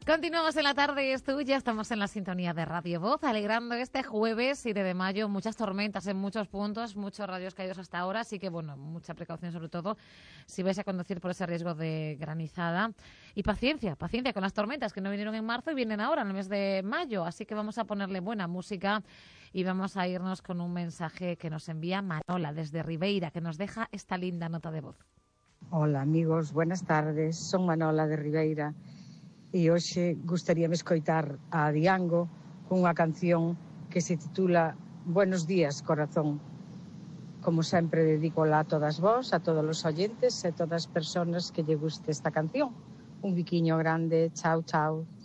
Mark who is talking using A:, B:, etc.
A: Continuamos en la tarde, es tuya, estamos en la sintonía de Radio Voz, alegrando este jueves 7 de mayo, muchas tormentas en muchos puntos, muchos rayos caídos hasta ahora, así que bueno, mucha precaución sobre todo si vais a conducir por ese riesgo de granizada. Y paciencia con las tormentas que no vinieron en marzo y vienen ahora en el mes de mayo, así que vamos a ponerle buena música y vamos a irnos con un mensaje que nos envía Manola desde Ribeira, que nos deja esta linda nota de voz.
B: Hola amigos, buenas tardes, son Manola de Ribeira. E hoxe gustaríame escoitar a Diango cunha canción que se titula Buenos días, corazón. Como sempre, dedícola a todas vós, a todos os oyentes e a todas as persoas que lle guste esta canción. Un biquiño grande, chao, chao.